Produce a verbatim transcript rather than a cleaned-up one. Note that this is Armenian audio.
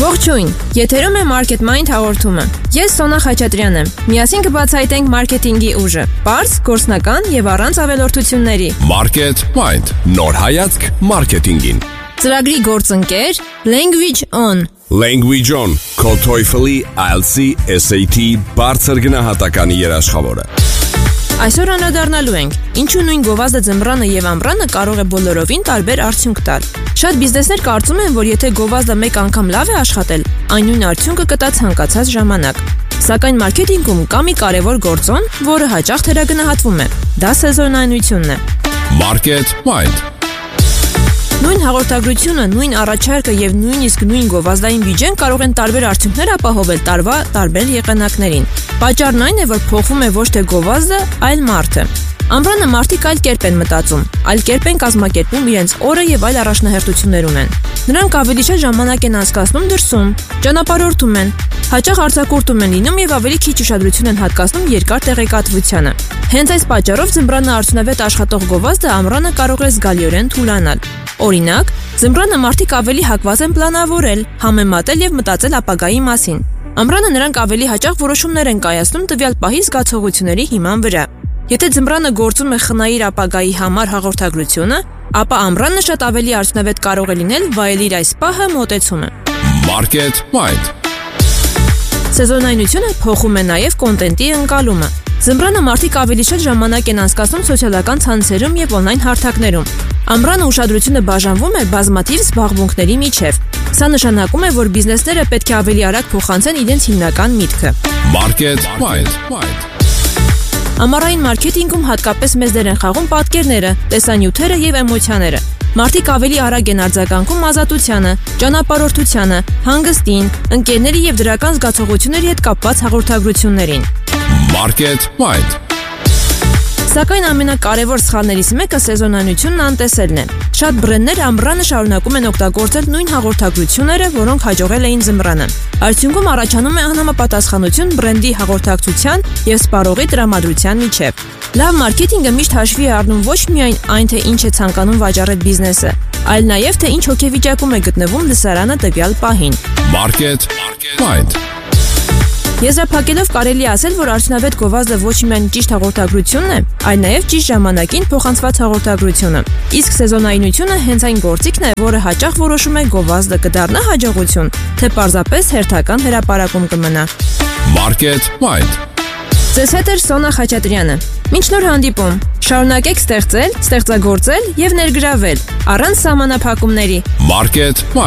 Ողջույն, եթերում է Market Mind հաղորդումը։ Ես Սոնա Խաչատրյանն եմ։ Միասին կբացահայտենք մարքեթինգի ուժը, պարզ, գործնական եւ առանց ավելորդությունների։ Market Mind, նոր հայացք մարքեթինգին։ Ծրագրի գործընկեր Language On։ Language On, քո TOEFL-ի, I E L T S-ի, S A T բարձր գնահատականի երաշխավորը։ Այսօր անդրադառնալու ենք, ինչու նույն գովազդը ձմռանը եւ ամռանը կարող է բոլորովին տարբեր արդյունք տալ։ Շատ բիզնեսներ կարծում են, որ եթե գովազդը մեկ անգամ լավ է աշխատել, այն նույն արդյունքը կտա ցանկացած ժամանակ։ Սակայն մարքեթինգում կա մի կարևոր գործոն, որը հաճախ թերագնահատվում է։ Դա սեզոնայնությունն է։ Market Mind։ Նույն հաղորդագրությունը, նույն առաջարկը եւ նույնիսկ նույն գովազդային բյուջեն կարող են տարբեր արդյունքներ ապահովել տարվա տարբեր եղանակներին։ Պատճառն այն է, որ փոխվում է ոչ թե գովազդը, այլ մարդը։ Ամռանը մարդիկ այլ կերպ են մտածում, այլ կերպ են կազմակերպում իրենց օրը եւ այլ առաջնահերթություններ ունեն։ Նրանք ավելի շատ ժամանակ են անցկացնում դրսում, ճանապարհորդում են, հաճախ արձակուրդում են լինում եւ ավելի քիչ ուշադրություն են հատկացնում երկար տեղեկատվությանը։ Հենց այս պատճառով ձմռանը արդյունավետ աշխատող գովազդը ամռանը կարող է զգալիորեն թուլանալ։ Օրինակ, ձմռանը մարդիկ ավելի հակված են պլանավորել, համեմատել եւ մտածել ապագայի մասին։ Ամռանը նրանք ավելի հաճախ որոշումներ են կայացնում տվյալ պահի զգացողությունների հիման վրա։ Եթե ձմռանը գործում է խնայիր ապագայի համար հաղորդագրությունը, ապա ամռանը շատ ավելի արդյունավետ կարող է լինել վայելիր այս պահը մոտեցումը։ Market Mind։ Սեզոնայնությունը փոխում է նաև կոնտենտի ընկալումը։ Ձմռանը մարդիկ ավելի շատ ժամանակ են անցկացնում սոցիալական ցանցերում եւ օնլայն հարթակներում։ Ամռանը ուշադրությունը բաժանվում է բազմաթիվ զբաղմունքների միջև։ Սա նշանակում է, որ բիզնեսները պետք է ավելի արագ փոխանցեն իրենց հիմնական միտքը։ Market Mind։ Ամառային մարքեթինգում հատկապես մեծ դեր են խաղում պատկերները, տեսանյութերը եւ էմոցիաները։ Մարդիկ ավելի արագ են արձագանքում ազատությանը, ճանապարհորդությանը, հանգստին, ընկերների եւ դրական զգացողությունների հետ կապված հաղորդագրություններին։ Market Mind։ Սակայն ամենակարևոր սխալներից մեկը սեզոնայնությունն անտեսելն է։ Շատ բրենդներ ամռանը շարունակում են օգտագործել նույն հաղորդագրությունները, որոնք հաջողել էին ձմռանը։ Արդյունքում առաջանում է անհամապատասխանություն բրենդի հաղորդակցության եւ սպառողի տրամադրության միջև։ Լավ մարքեթինգը միշտ հաշվի է առնում ոչ միայն այն, թե ինչ է ցանկանում վաճառել բիզնեսը, այլ նաեւ թե ինչ հոգեվիճակում է գտնվում լսարանը տվյալ պահին։ Market Mind։ Եզրափակելով կարելի ասել, որ արդյունավետ գովազդը ոչ միայն ճիշտ հաղորդագրությունն է, այլ նաև ճիշտ ժամանակին փոխանցված հաղորդագրությունը։ Իսկ սեզոնայնությունը հենց այն գործիքն է, որը հաճախ որոշում է գովազդը կդառնա հաջողություն, թե պարզապես հերթական հրապարակում կմնա։ Market Mind։ Ձեզ հետ է Սոնա Խաչատրյանը։ Մինչ նոր հանդիպում, շարունակեք ստեղծել, ստեղծագործել եւ ներգրավել առանց սահմանափակումների։ Market Mind։